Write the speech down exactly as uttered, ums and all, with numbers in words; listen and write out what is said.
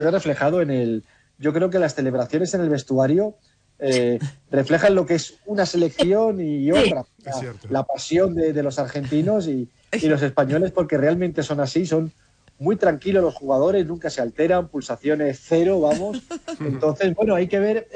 reflejado en el... Yo creo que las celebraciones en el vestuario eh, reflejan lo que es una selección y otra. La, la pasión de, de los argentinos y, y los españoles, porque realmente son así, son muy tranquilos los jugadores, nunca se alteran, pulsaciones cero, vamos. Entonces, bueno, hay que ver...